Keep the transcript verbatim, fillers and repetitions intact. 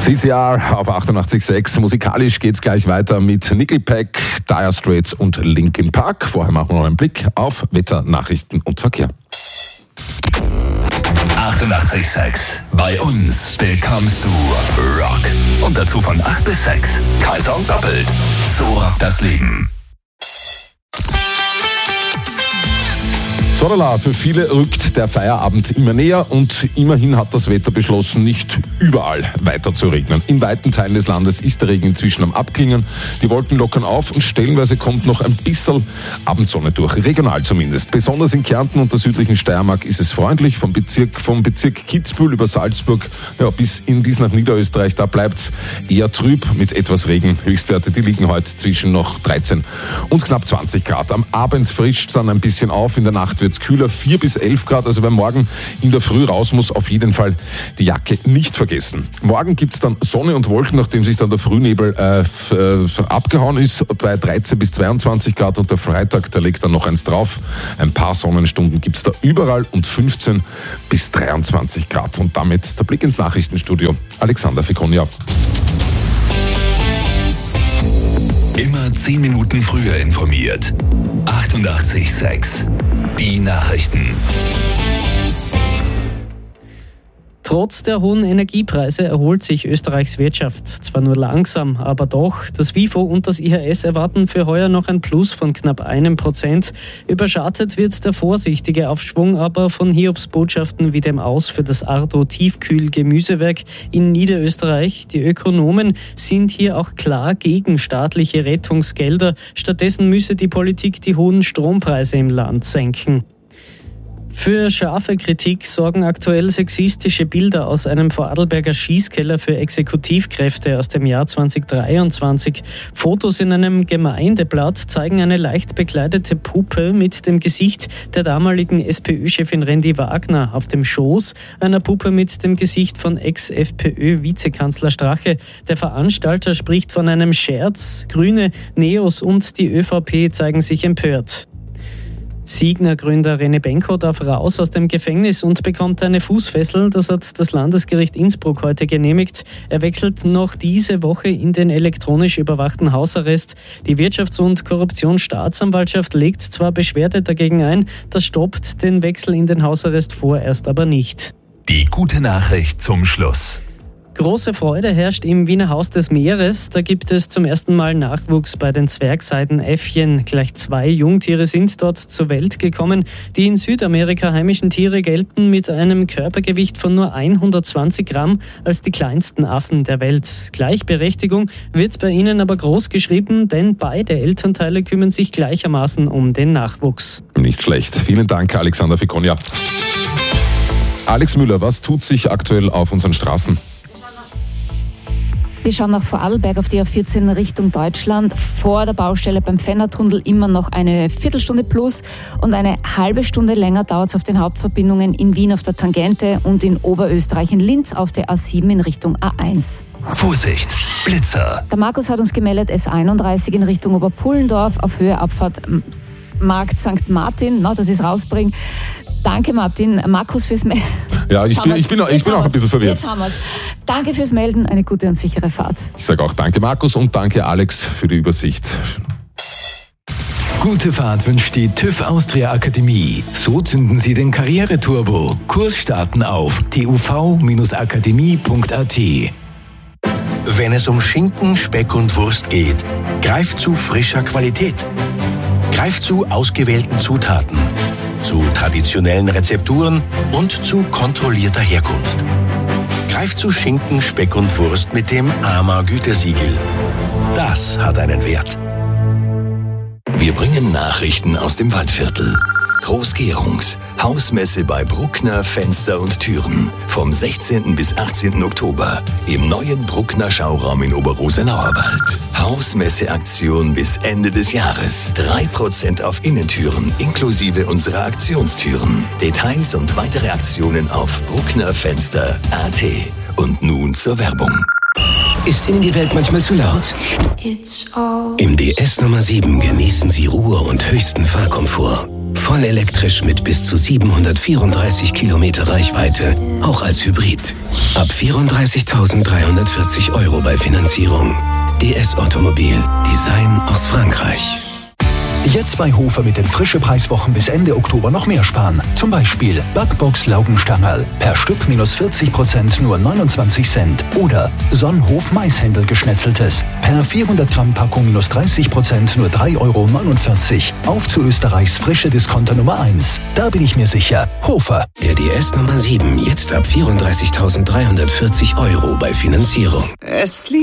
C C R auf achtundachtzig Komma sechs. Musikalisch geht's gleich weiter mit Nickelback, Dire Straits und Linkin Park. Vorher machen wir noch einen Blick auf Wetter, Nachrichten und Verkehr. achtundachtzig Komma sechs. Bei uns bekommst du Rock. Und dazu von acht bis sechs. Kein Song doppelt. So rockt das Leben. Sodala, für viele rückt der Feierabend immer näher und immerhin hat das Wetter beschlossen, nicht überall weiter zu regnen. In weiten Teilen des Landes ist der Regen inzwischen am Abklingen. Die Wolken lockern auf und stellenweise kommt noch ein bisschen Abendsonne durch, regional zumindest. Besonders in Kärnten und der südlichen Steiermark ist es freundlich. Vom Bezirk, vom Bezirk Kitzbühel über Salzburg ja, bis, in, bis nach Niederösterreich, da bleibt es eher trüb mit etwas Regen. Höchstwerte, die liegen heute zwischen noch dreizehn und knapp zwanzig Grad. Am Abend frischt es dann ein bisschen auf, in der Nacht wird es kühler, vier bis elf Grad, also wer morgen in der Früh raus muss, auf jeden Fall die Jacke nicht vergessen. Morgen gibt es dann Sonne und Wolken, nachdem sich dann der Frühnebel äh, f, äh, abgehauen ist, bei dreizehn bis zweiundzwanzig Grad und der Freitag, da legt dann noch eins drauf. Ein paar Sonnenstunden gibt es da überall und fünfzehn bis dreiundzwanzig Grad. Und damit der Blick ins Nachrichtenstudio. Alexander Fekonia. Immer zehn Minuten früher informiert. achtundachtzig Komma sechs. Die Nachrichten. Trotz der hohen Energiepreise erholt sich Österreichs Wirtschaft. Zwar nur langsam, aber doch. Das WIFO und das I H S erwarten für heuer noch ein Plus von knapp einem Prozent. Überschattet wird der vorsichtige Aufschwung aber von Hiobsbotschaften wie dem Aus für das Ardo Tiefkühl-Gemüsewerk in Niederösterreich. Die Ökonomen sind hier auch klar gegen staatliche Rettungsgelder. Stattdessen müsse die Politik die hohen Strompreise im Land senken. Für scharfe Kritik sorgen aktuell sexistische Bilder aus einem Vorarlberger Schießkeller für Exekutivkräfte aus dem Jahr zweitausenddreiundzwanzig. Fotos in einem Gemeindeblatt zeigen eine leicht bekleidete Puppe mit dem Gesicht der damaligen SPÖ-Chefin Rendi Wagner auf dem Schoß einer Puppe mit dem Gesicht von Ex-FPÖ-Vizekanzler Strache. Der Veranstalter spricht von einem Scherz. Grüne, Neos und die ÖVP zeigen sich empört. Signa-Gründer René Benko darf raus aus dem Gefängnis und bekommt eine Fußfessel. Das hat das Landesgericht Innsbruck heute genehmigt. Er wechselt noch diese Woche in den elektronisch überwachten Hausarrest. Die Wirtschafts- und Korruptionsstaatsanwaltschaft legt zwar Beschwerde dagegen ein, das stoppt den Wechsel in den Hausarrest vorerst aber nicht. Die gute Nachricht zum Schluss. Große Freude herrscht im Wiener Haus des Meeres. Da gibt es zum ersten Mal Nachwuchs bei den Zwergseidenäffchen. Gleich zwei Jungtiere sind dort zur Welt gekommen. Die in Südamerika heimischen Tiere gelten mit einem Körpergewicht von nur hundertzwanzig Gramm als die kleinsten Affen der Welt. Gleichberechtigung wird bei ihnen aber groß geschrieben, denn beide Elternteile kümmern sich gleichermaßen um den Nachwuchs. Nicht schlecht. Vielen Dank, Alexander Fekonia. Alex Müller, was tut sich aktuell auf unseren Straßen? Wir schauen nach Vorarlberg auf die A vierzehn Richtung Deutschland. Vor der Baustelle beim Fennertunnel immer noch eine Viertelstunde plus und eine halbe Stunde länger dauert es auf den Hauptverbindungen in Wien auf der Tangente und in Oberösterreich in Linz auf der A sieben in Richtung A eins. Vorsicht, Blitzer. Der Markus hat uns gemeldet, S einunddreißig in Richtung Oberpullendorf auf Höhe Abfahrt Markt Sankt Martin. Na, das ist rausbringen. Danke, Martin. Markus, fürs Melden. Ja, ich bin, ich bin, ich bin auch ein bisschen verwirrt. Jetzt haben wir's. Danke fürs Melden. Eine gute und sichere Fahrt. Ich sage auch danke, Markus, und danke, Alex, für die Übersicht. Gute Fahrt wünscht die TÜV Austria Akademie. So zünden Sie den Karriereturbo. Kurs starten auf t u v Bindestrich akademie Punkt a t. Wenn es um Schinken, Speck und Wurst geht, greift zu frischer Qualität. Greift zu ausgewählten Zutaten, zu traditionellen Rezepturen und zu kontrollierter Herkunft. Greift zu Schinken, Speck und Wurst mit dem A M A-Gütesiegel. Das hat einen Wert. Wir bringen Nachrichten aus dem Waldviertel. Großgärungs, Hausmesse bei Bruckner Fenster und Türen vom sechzehnten bis achtzehnten Oktober im neuen Bruckner Schauraum in Oberrosenauerwald. Hausmesseaktion bis Ende des Jahres. drei Prozent auf Innentüren inklusive unserer Aktionstüren. Details und weitere Aktionen auf brucknerfenster punkt a t. Und nun zur Werbung. Ist Ihnen die Welt manchmal zu laut? Im D S Nummer sieben genießen Sie Ruhe und höchsten Fahrkomfort. Voll elektrisch mit bis zu siebenhundertvierunddreißig Kilometer Reichweite, auch als Hybrid. Ab vierunddreißigtausenddreihundertvierzig Euro bei Finanzierung. D S Automobil. Design aus Frankreich. Jetzt bei Hofer mit den frische Preiswochen bis Ende Oktober noch mehr sparen. Zum Beispiel Backbox Laugenstangerl. Per Stück minus vierzig Prozent nur neunundzwanzig Cent. Oder Sonnenhof Maishändel geschnetzeltes. Per vierhundert Gramm Packung minus dreißig Prozent nur drei Euro neunundvierzig. Auf zu Österreichs frische Discounter Nummer eins. Da bin ich mir sicher. Hofer. Der D S Nummer sieben. Jetzt ab vierunddreißigtausenddreihundertvierzig Euro bei Finanzierung. Es